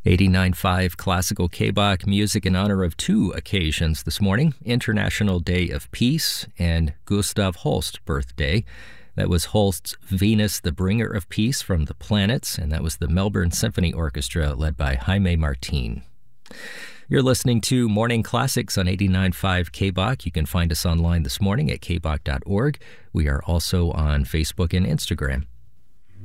89.5 Classical K-Bach music in honor of two occasions this morning: International Day of Peace and Gustav Holst birthday. That was Holst's Venus, the Bringer of Peace from the Planets, and that was the Melbourne Symphony Orchestra led by Jaime Martin. You're listening to Morning Classics on 89.5 K-Bach. You can find us online this morning at kbach.org. We are also on Facebook and Instagram.